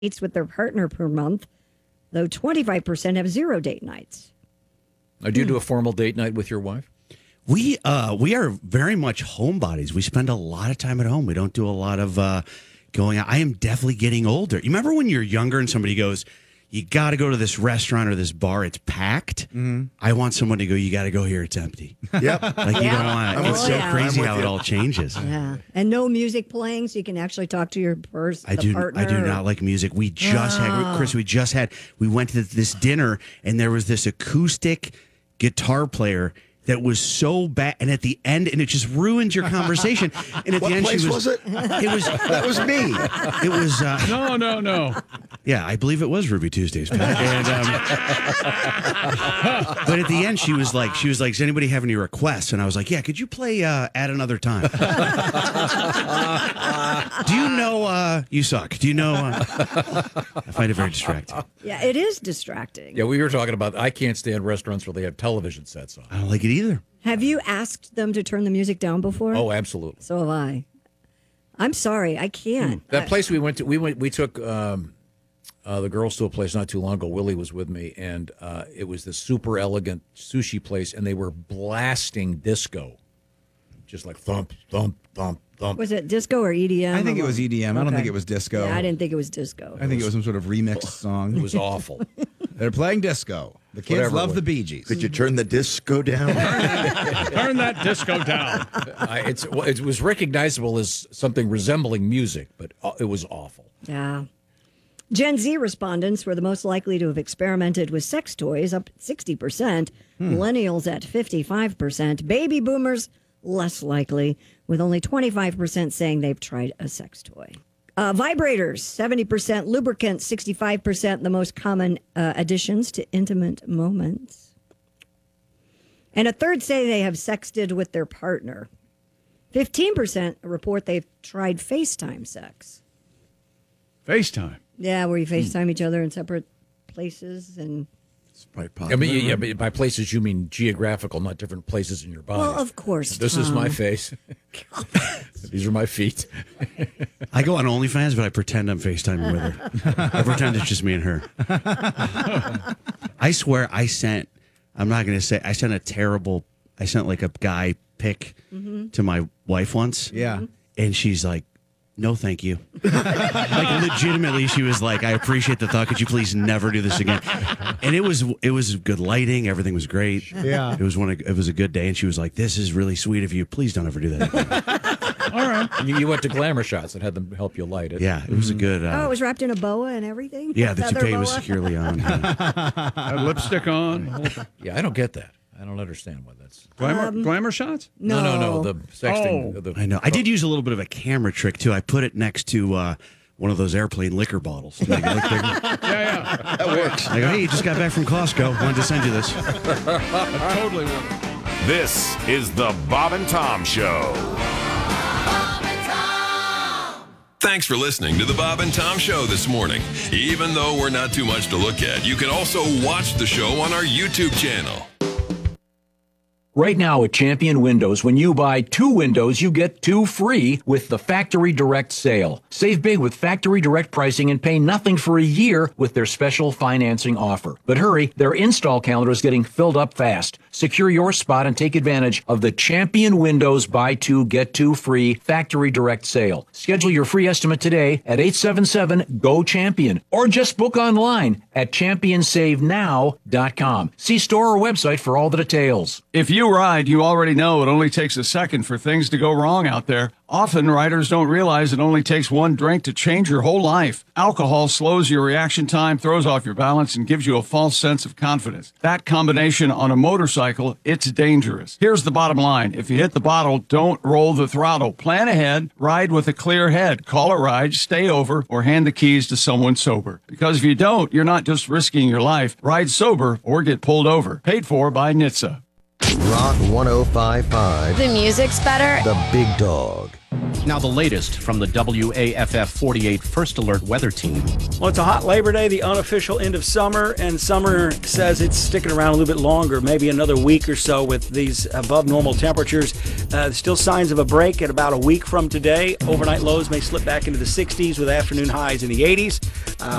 dates with their partner per month, though 25% have 0 date nights. Do you do a formal date night with your wife? We are very much homebodies. We spend a lot of time at home. We don't do a lot of going out. I am definitely getting older. You remember when you're younger and somebody goes, you got to go to this restaurant or this bar, it's packed? Mm-hmm. I want someone to go, you got to go here, it's empty. Yep. Like you don't want it. It's so crazy how it all changes. Yeah. And no music playing, so you can actually talk to your I do not like music. We just had, Chris, we went to this dinner and there was this acoustic guitar player that was so bad, and at the end, and it just ruined your conversation. And at What the end, place was it? That was me. It was No. yeah, I believe it was Ruby Tuesdays. Pat. And, but at the end, she was like, "Does anybody have any requests?" And I was like, "Yeah, could you play at another time?" Do you know You Suck? Do you know? I find it very distracting. Yeah, it is distracting. Yeah, we were talking about, I can't stand restaurants where they have television sets on. I don't like it either. Have you asked them to turn the music down before? Oh, absolutely. So have I. I'm sorry, I can't. That place we went to, we took the girls to a place not too long ago. Willie was with me, and it was this super elegant sushi place, and they were blasting disco. Just like thump, thump, thump, thump. Was it disco or EDM? I think it was EDM. I don't think it was disco. Yeah, I didn't think it was disco. I think it was some sort of remixed song. It was awful. They're playing disco. The kids Whatever love the Bee Gees. Could you turn the disco down? Turn that disco down. It was recognizable as something resembling music, but it was awful. Yeah. Gen Z respondents were the most likely to have experimented with sex toys, up 60%. Millennials at 55%. Baby boomers, less likely, with only 25% saying they've tried a sex toy. Vibrators, 70%. Lubricants, 65%. The most common additions to intimate moments. And a third say they have sexted with their partner. 15% report they've tried FaceTime sex. FaceTime. Yeah, where you FaceTime each other in separate places. And It's probably I popular. mean, yeah, but by places you mean geographical, not different places in your body. well, of course, This is my Tom. face. These are my feet. I go on OnlyFans, but I pretend I'm FaceTiming with her. I pretend it's just me and her. I swear I sent like a guy pic to my wife once. Yeah. And she's like, no, thank you. Like legitimately, she was like, I appreciate the thought. Could you please never do this again? And it was good lighting. Everything was great. Yeah. It was a good day. And she was like, this is really sweet of you. Please don't ever do that again. All right. You went to Glamour Shots and had them help you light it. Yeah, it was a good. Oh, it was wrapped in a boa and everything? Yeah, the Feather toupee was boa? securely on. Yeah. Had lipstick on. Yeah, I don't get that. I don't understand why that's. Glamour shots? No. The sexting. Oh. I know. I did use a little bit of a camera trick too. I put it next to one of those airplane liquor bottles to make it look bigger. Yeah. That works. I go, hey, you just got back from Costco. Wanted to send you this. Totally worked. This is the Bob and Tom Show. Thanks for listening to the Bob and Tom Show this morning. Even though we're not too much to look at, you can also watch the show on our YouTube channel. Right now at Champion Windows, when you buy 2 windows, you get 2 free with the Factory Direct sale. Save big with Factory Direct pricing and pay nothing for a year with their special financing offer. But hurry, their install calendar is getting filled up fast. Secure your spot and take advantage of the Champion Windows buy 2, get 2 free Factory Direct sale. Schedule your free estimate today at 877-GO-CHAMPION or just book online at championsavenow.com. See store or website for all the details. If you ride, you already know it only takes a second for things to go wrong out there. Often, riders don't realize it only takes one drink to change your whole life. Alcohol slows your reaction time, throws off your balance, and gives you a false sense of confidence. That combination on a motorcycle, it's dangerous. Here's the bottom line. If you hit the bottle, don't roll the throttle. Plan ahead, ride with a clear head. Call a ride, stay over, or hand the keys to someone sober. Because if you don't, you're not just risking your life. Ride sober or get pulled over. Paid for by NHTSA. Rock 105.5. The music's better. The Big Dog. Now the latest from the WAFF 48 First Alert Weather Team. Well, it's a hot Labor Day, the unofficial end of summer, and summer says it's sticking around a little bit longer, maybe another week or so with these above normal temperatures. Still signs of a break at about a week from today. Overnight lows may slip back into the 60s with afternoon highs in the 80s.